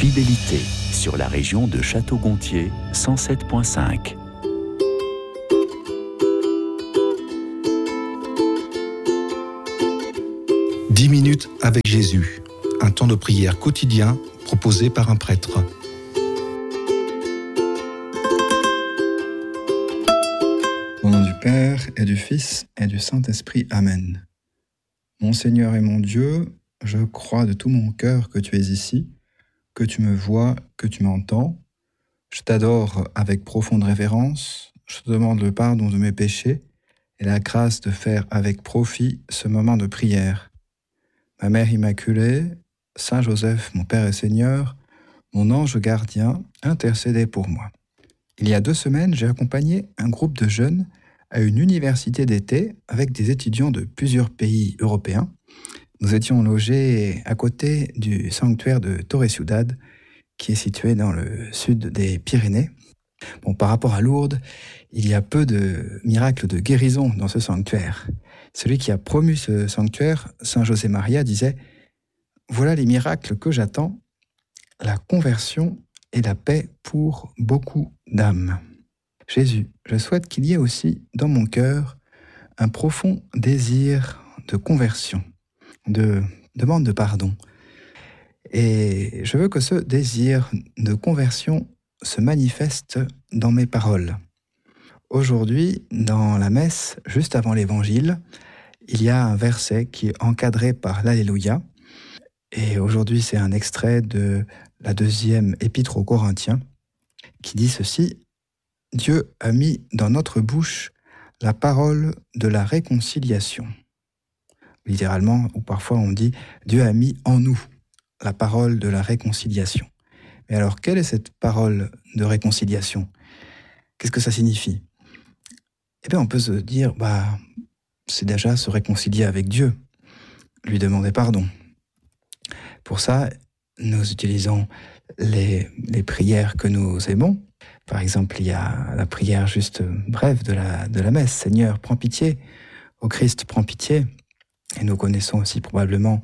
Fidélité sur la région de Château-Gontier 107.5. « 10 minutes avec Jésus », un temps de prière quotidien proposé par un prêtre. Au nom du Père et du Fils et du Saint-Esprit. Amen. Mon Seigneur et mon Dieu, je crois de tout mon cœur que tu es ici, que tu me vois, que tu m'entends. Je t'adore avec profonde révérence. Je te demande le pardon de mes péchés et la grâce de faire avec profit ce moment de prière. Ma Mère Immaculée, Saint Joseph, mon Père et Seigneur, mon ange gardien, intercédez pour moi. Il y a 2 semaines, j'ai accompagné un groupe de jeunes à une université d'été avec des étudiants de plusieurs pays européens. Nous étions logés à côté du sanctuaire de Torre Ciudad, qui est situé dans le sud des Pyrénées. Bon, par rapport à Lourdes, il y a peu de miracles de guérison dans ce sanctuaire. Celui qui a promu ce sanctuaire, Saint José Maria, disait « Voilà les miracles que j'attends, la conversion et la paix pour beaucoup d'âmes. » Jésus, je souhaite qu'il y ait aussi dans mon cœur un profond désir de conversion, de demande de pardon. Et je veux que ce désir de conversion se manifeste dans mes paroles. Aujourd'hui, dans la messe, juste avant l'évangile, il y a un verset qui est encadré par l'Alléluia. Et aujourd'hui, c'est un extrait de la 2e épître aux Corinthiens qui dit ceci: « Dieu a mis dans notre bouche la parole de la réconciliation. » Littéralement, ou parfois on dit « Dieu a mis en nous la parole de la réconciliation. » Mais alors, quelle est cette parole de réconciliation? Qu'est-ce que ça signifie? Eh bien, on peut se dire, c'est déjà se réconcilier avec Dieu, lui demander pardon. Pour ça, nous utilisons les prières que nous aimons. Par exemple, il y a la prière juste brève de la messe. « Seigneur, prends pitié. Ô Christ, prends pitié. » Et nous connaissons aussi probablement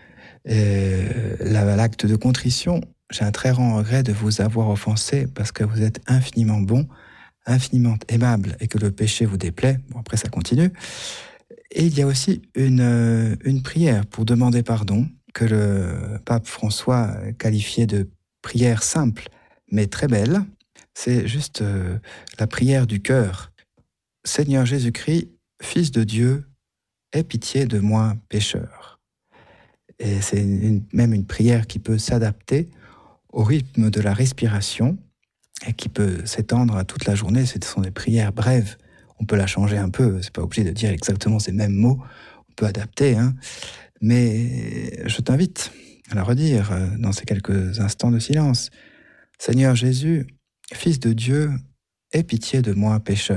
l'acte de contrition. « J'ai un très grand regret de vous avoir offensé parce que vous êtes infiniment bon, infiniment aimable et que le péché vous déplaît. » Bon, après, ça continue. Et il y a aussi une prière pour demander pardon que le pape François qualifiait de prière simple, mais très belle. C'est juste la prière du cœur. « Seigneur Jésus-Christ, Fils de Dieu, aie pitié de moi, pécheur. » Et c'est même une prière qui peut s'adapter au rythme de la respiration et qui peut s'étendre à toute la journée. Ce sont des prières brèves. On peut la changer un peu, c'est pas obligé de dire exactement ces mêmes mots. On peut adapter, Mais je t'invite à la redire dans ces quelques instants de silence. « Seigneur Jésus, Fils de Dieu, aie pitié de moi, pécheur. »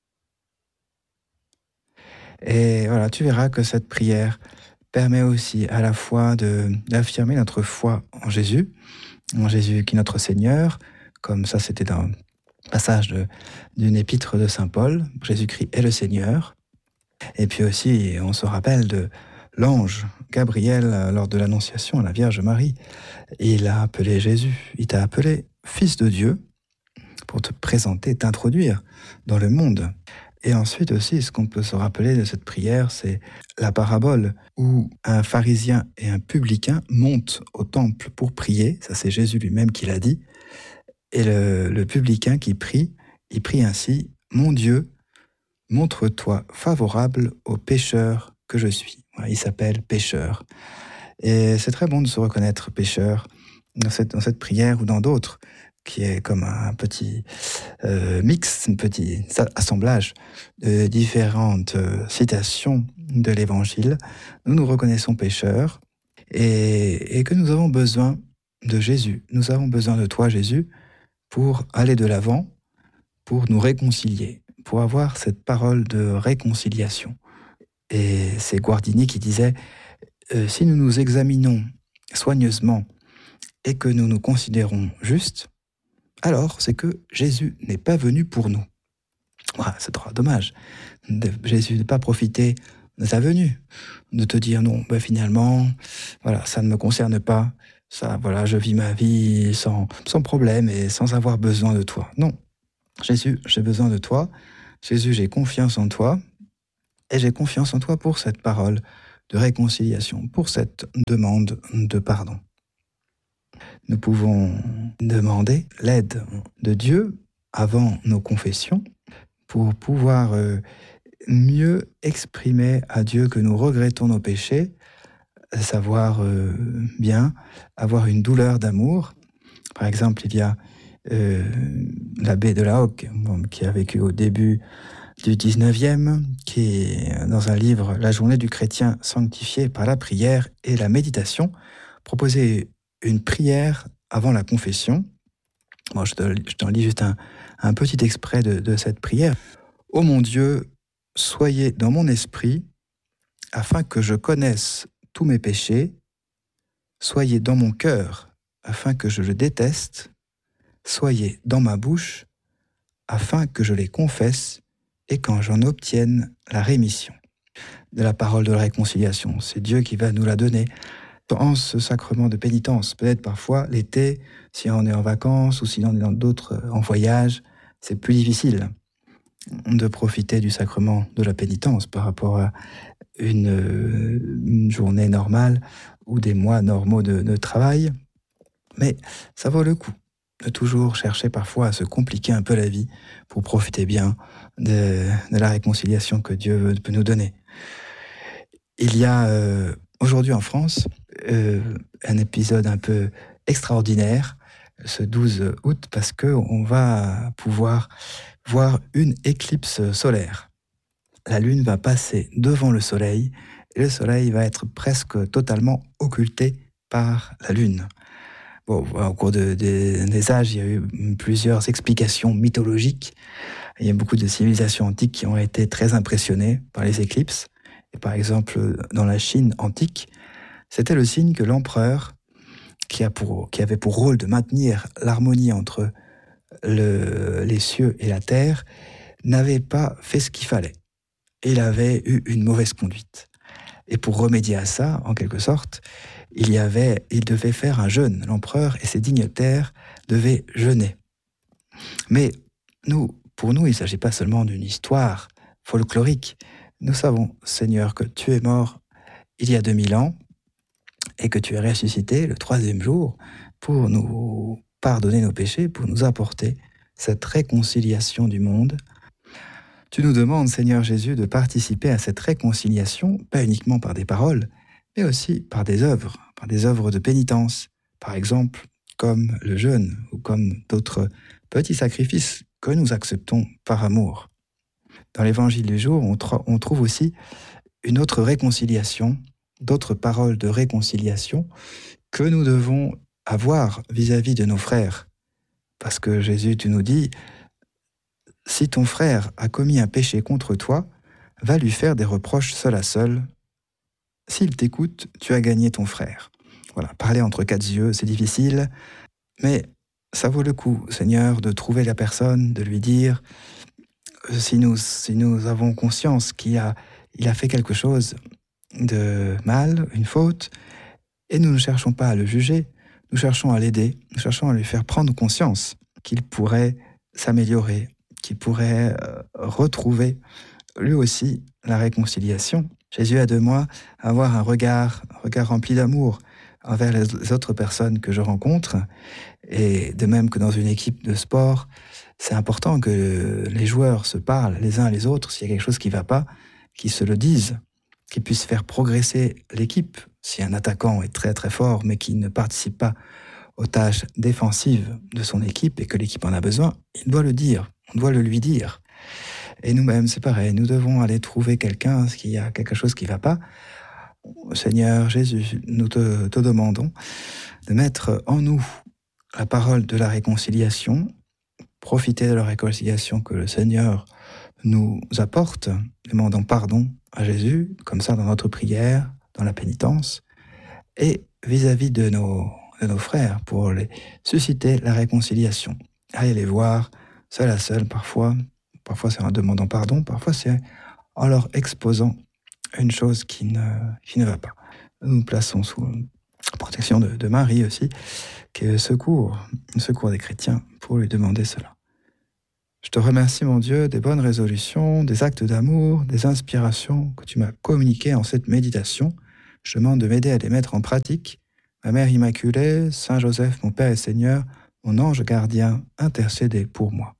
Et voilà, tu verras que cette prière permet aussi à la fois d'affirmer notre foi en Jésus qui est notre Seigneur, comme ça c'était dans le passage d'une épître de Saint Paul, Jésus-Christ est le Seigneur. Et puis aussi, on se rappelle de l'ange Gabriel lors de l'Annonciation à la Vierge Marie. Il a appelé Jésus, il t'a appelé Fils de Dieu pour te présenter, t'introduire dans le monde. Et ensuite aussi, ce qu'on peut se rappeler de cette prière, c'est la parabole où un pharisien et un publicain montent au temple pour prier. Ça, c'est Jésus lui-même qui l'a dit. Et le publicain qui prie, il prie ainsi: « Mon Dieu, montre-toi favorable au pécheur que je suis. » Voilà, il s'appelle pécheur. Et c'est très bon de se reconnaître pécheur dans cette prière ou dans d'autres, qui est comme un petit mix, un petit assemblage de différentes citations de l'Évangile. Nous nous reconnaissons pécheurs et que nous avons besoin de Jésus. Nous avons besoin de toi, Jésus, pour aller de l'avant, pour nous réconcilier, pour avoir cette parole de réconciliation. Et c'est Guardini qui disait si nous nous examinons soigneusement et que nous nous considérons justes, alors c'est que Jésus n'est pas venu pour nous. Voilà, c'est trop dommage. Jésus n'a pas profité de sa venue, de te dire non, finalement, voilà, ça ne me concerne pas, ça, voilà, je vis ma vie sans problème et sans avoir besoin de toi. Non, Jésus, j'ai besoin de toi. Jésus, j'ai confiance en toi. Et j'ai confiance en toi pour cette parole de réconciliation, pour cette demande de pardon. Nous pouvons demander l'aide de Dieu avant nos confessions pour pouvoir mieux exprimer à Dieu que nous regrettons nos péchés, savoir bien avoir une douleur d'amour. Par exemple, il y a l'abbé de la Hocque, qui a vécu au début du 19e, qui est dans un livre « La journée du chrétien sanctifié par la prière et la méditation », proposait une prière avant la confession. Bon, je t'en lis juste un petit extrait de cette prière. « Ô mon Dieu, soyez dans mon esprit, afin que je connaisse tous mes péchés. Soyez dans mon cœur, afin que je le déteste. Soyez dans ma bouche, afin que je les confesse, et quand j'en obtienne la rémission. » De la parole de la réconciliation, c'est Dieu qui va nous la donner dans ce sacrement de pénitence. Peut-être parfois, l'été, si on est en vacances ou si on est dans d'autres en voyage, c'est plus difficile de profiter du sacrement de la pénitence par rapport à une journée normale ou des mois normaux de travail. Mais ça vaut le coup de toujours chercher parfois à se compliquer un peu la vie pour profiter bien de la réconciliation que Dieu peut nous donner. Il y a aujourd'hui en France un épisode un peu extraordinaire ce 12 août parce qu'on va pouvoir voir une éclipse solaire. La Lune va passer devant le Soleil et le Soleil va être presque totalement occulté par la Lune. Bon, au cours des âges, il y a eu plusieurs explications mythologiques. Il y a beaucoup de civilisations antiques qui ont été très impressionnées par les éclipses. Et par exemple, dans la Chine antique, c'était le signe que l'empereur, qui avait pour rôle de maintenir l'harmonie entre les cieux et la terre, n'avait pas fait ce qu'il fallait. Il avait eu une mauvaise conduite. Et pour remédier à ça, en quelque sorte, il devait faire un jeûne. L'empereur et ses dignitaires devaient jeûner. Mais pour nous, il ne s'agit pas seulement d'une histoire folklorique. Nous savons, Seigneur, que tu es mort il y a 2000 ans et que tu es ressuscité le 3e jour pour nous pardonner nos péchés, pour nous apporter cette réconciliation du monde. Tu nous demandes, Seigneur Jésus, de participer à cette réconciliation, pas uniquement par des paroles, mais aussi par des œuvres de pénitence, par exemple comme le jeûne ou comme d'autres petits sacrifices que nous acceptons par amour. Dans l'évangile du jour, on trouve aussi une autre réconciliation, d'autres paroles de réconciliation que nous devons avoir vis-à-vis de nos frères. Parce que Jésus, tu nous dis, si ton frère a commis un péché contre toi, va lui faire des reproches seul à seul. S'il t'écoute, tu as gagné ton frère. Voilà, parler entre quatre yeux, c'est difficile, mais ça vaut le coup, Seigneur, de trouver la personne, de lui dire, si nous avons conscience qu'il a fait quelque chose de mal, une faute, et nous ne cherchons pas à le juger, nous cherchons à l'aider, nous cherchons à lui faire prendre conscience qu'il pourrait s'améliorer, qu'il pourrait retrouver lui aussi la réconciliation. Jésus a de moi avoir un regard rempli d'amour envers les autres personnes que je rencontre, et de même que dans une équipe de sport, c'est important que les joueurs se parlent les uns les autres, s'il y a quelque chose qui ne va pas, qu'ils se le disent, qu'ils puissent faire progresser l'équipe. Si un attaquant est très très fort, mais qui ne participe pas aux tâches défensives de son équipe et que l'équipe en a besoin, il doit le dire, on doit le lui dire. Et nous-mêmes, c'est pareil, nous devons aller trouver quelqu'un, s'il y a quelque chose qui ne va pas. Seigneur Jésus, nous te demandons de mettre en nous la parole de la réconciliation, profiter de la réconciliation que le Seigneur nous apporte, demandant pardon à Jésus, comme ça dans notre prière, dans la pénitence, et vis-à-vis de nos frères, pour les susciter la réconciliation. Aller les voir, seul à seul parfois c'est en demandant pardon, parfois c'est en leur exposant une chose qui ne va pas. Nous nous plaçons sous protection de Marie aussi, qui est le secours des chrétiens pour lui demander cela. Je te remercie, mon Dieu, des bonnes résolutions, des actes d'amour, des inspirations que tu m'as communiquées en cette méditation. Je demande de m'aider à les mettre en pratique. Ma Mère Immaculée, Saint Joseph, mon Père et Seigneur, mon ange gardien, intercédez pour moi.